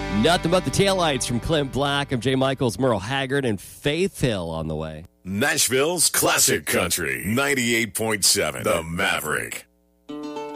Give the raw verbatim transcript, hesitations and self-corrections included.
Nothing but the taillights from Clint Black. I'm Jay Michaels, Merle Haggard, and Faith Hill on the way. Nashville's classic country, ninety-eight point seven, The Maverick.